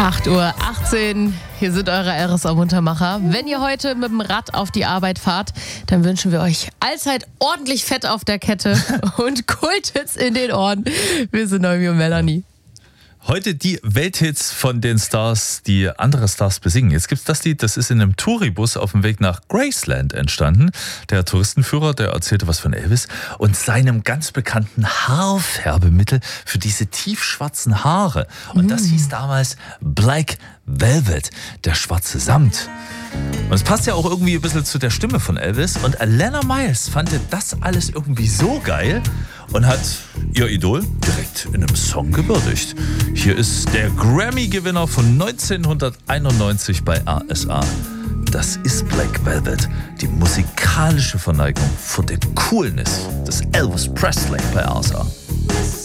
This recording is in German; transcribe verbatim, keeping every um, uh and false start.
acht Uhr achtzehn, hier sind eure R S A-Muntermacher. Wenn ihr heute mit dem Rad auf die Arbeit fahrt, dann wünschen wir euch allzeit ordentlich Fett auf der Kette und Kulthits in den Ohren. Wir sind Naomi und Melanie. Heute die Welthits von den Stars, die andere Stars besingen. Jetzt gibt's das Lied, das ist in einem Touribus auf dem Weg nach Graceland entstanden. Der Touristenführer, der erzählte was von Elvis und seinem ganz bekannten Haarfärbemittel für diese tiefschwarzen Haare. Und das hieß damals Black Velvet, der schwarze Samt. Und es passt ja auch irgendwie ein bisschen zu der Stimme von Elvis. Und Alana Miles fand das alles irgendwie so geil und hat ihr Idol direkt in einem Song gewürdigt. Hier ist der Grammy-Gewinner von neunzehnhunderteinundneunzig bei R S A. Das ist Black Velvet, die musikalische Verneigung für den Coolness des Elvis Presley bei R S A.